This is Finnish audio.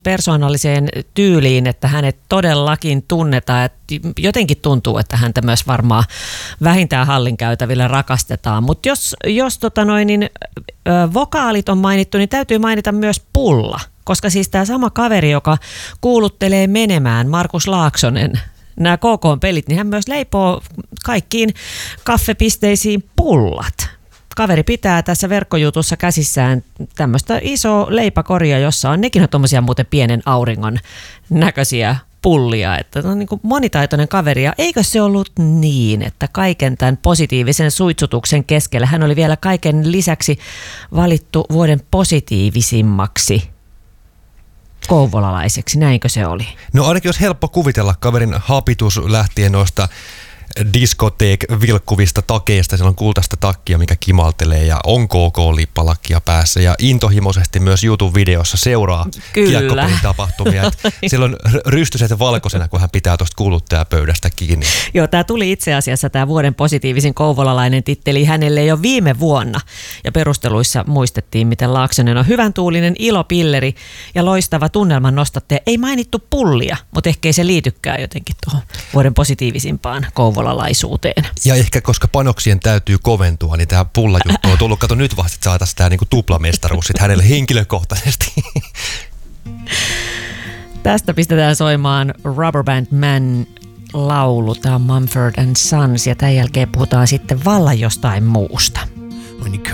persoonalliseen tyyliin, että hänet todellakin tunnetaan. Että jotenkin tuntuu, että häntä myös varmaan vähintään hallinkäytävillä rakastetaan. Mutta jos vokaalit on mainittu, niin täytyy mainita myös pulla. Koska siis tämä sama kaveri, joka kuuluttelee menemään, Markus Laaksonen, nämä KK-pelit, niin hän myös leipoo kaikkiin kaffepisteisiin pullat. Kaveri pitää tässä verkkojutussa käsissään tämmöistä isoa leipäkoria, jossa on nekin on tuommoisia muuten pienen auringon näköisiä pullia. Että on niin kuin monitaitoinen kaveri. Ja eikö se ollut niin, että kaiken tämän positiivisen suitsutuksen keskellä hän oli vielä kaiken lisäksi valittu vuoden positiivisimmaksi kouvolalaiseksi, näinkö se oli? No ainakin olisi helppo kuvitella kaverin hapitus lähtien noista diskoteek-vilkkuvista takeista. Siellä on kultaista takkia, mikä kimaltelee ja on KK-lippalakkia päässä ja intohimoisesti myös YouTube-videossa seuraa kiekkopelin tapahtumia. Siellä on rystyset valkoisena, kun hän pitää tuosta kuuluttajapöydästä kiinni. Joo, tämä tuli itse asiassa tämä vuoden positiivisin kouvolalainen titteli hänelle jo viime vuonna. Ja perusteluissa muistettiin, miten Laaksonen on hyvän tuulinen ilopilleri ja loistava tunnelman nostattaja. Ei mainittu pullia, mutta ehkä ei se liitykään jotenkin tuohon vuoden positiivisimpaan kouvolalaisuuteen. Ja ehkä koska panoksien täytyy koventua, niin tämä pullajuttu on tullut. Kato nyt vasta, että saataisiin tämä niinku tuplamestaruus sit hänelle henkilökohtaisesti. Tästä pistetään soimaan Rubber Band Man laulu. Tämä on Mumford & Sons ja tämän jälkeen puhutaan sitten vallan jostain muusta.